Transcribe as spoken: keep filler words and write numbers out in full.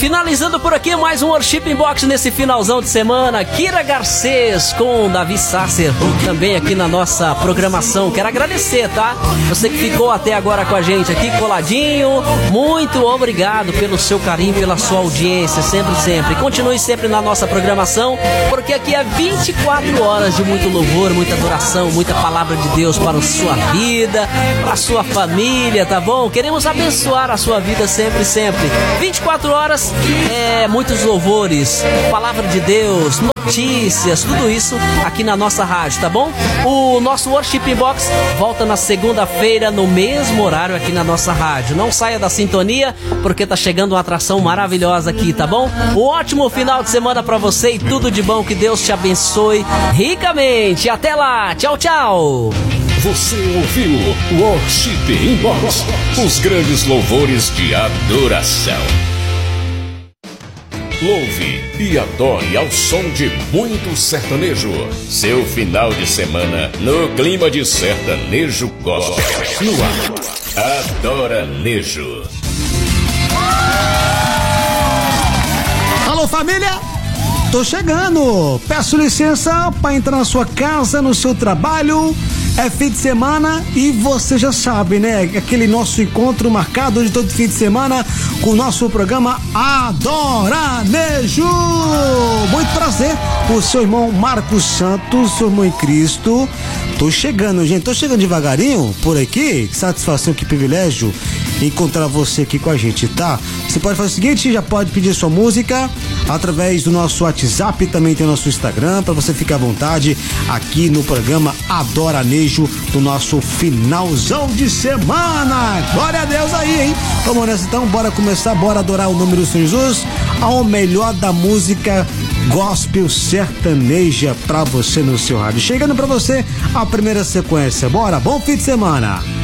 Finalizando por aqui mais um Worship Inbox nesse finalzão de semana. Kira Garcês com Davi Sasser também aqui na nossa programação. Quero agradecer, tá? Você que ficou até agora com a gente aqui coladinho. Muito obrigado pelo seu carinho, pela sua audiência, sempre, sempre. Continue sempre na nossa programação, porque aqui é vinte e quatro horas de muito louvor, muita adoração, muita palavra de Deus para a sua vida, para a sua família, tá bom? Queremos abençoar a sua vida sempre, sempre. vinte e quatro horas, é, muitos louvores, palavra de Deus, notícias, tudo isso aqui na nossa rádio, tá bom? O nosso Worship Box volta na segunda-feira no mesmo horário aqui na nossa rádio. Não saia da sintonia, porque tá chegando uma atração maravilhosa aqui, tá bom? Um ótimo final de semana pra você e tudo de bom, que Deus te abençoe ricamente. Até lá, tchau, tchau. Você ouviu o Worship Inbox, os grandes louvores de adoração. Louve e adore ao som de muito sertanejo. Seu final de semana no clima de sertanejo gospel. No ar, Adoranejo. Alô, família! Tô chegando! Peço licença para entrar na sua casa, no seu trabalho. É fim de semana e você já sabe, né? Aquele nosso encontro marcado de todo fim de semana com o nosso programa Adoranejo. Muito prazer, o seu irmão Marcos Santos, seu irmão em Cristo. Tô chegando, gente, tô chegando devagarinho por aqui. Que satisfação, que privilégio encontrar você aqui com a gente, tá? Você pode fazer o seguinte, já pode pedir sua música através do nosso WhatsApp, também tem o nosso Instagram, para você ficar à vontade aqui no programa Adoranejo do nosso finalzão de semana. Glória a Deus aí, hein? Vamos nessa então, bora começar, bora adorar o nome do Senhor Jesus, ao melhor da música gospel sertaneja pra você no seu rádio. Chegando pra você a primeira sequência, bora, bom fim de semana.